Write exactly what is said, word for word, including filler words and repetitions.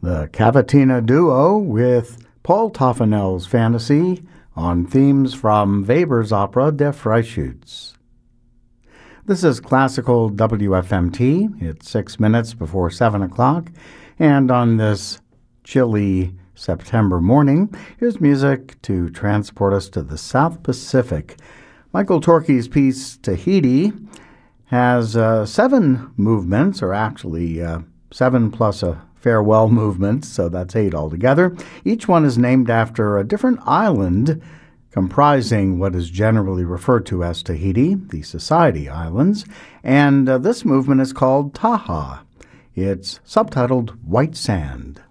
The Cavatina Duo with Paul Toffanel's Fantasy on themes from Weber's opera Der Freischütz. This is Classical W F M T. It's six minutes before seven o'clock, and on this chilly September morning, here's music to transport us to the South Pacific. Michael Torke's piece, Tahiti, has uh, seven movements, or actually uh, seven plus a farewell movement, so that's eight altogether. Each one is named after a different island comprising what is generally referred to as Tahiti, the Society Islands, and uh, this movement is called Taha. It's subtitled White Sand.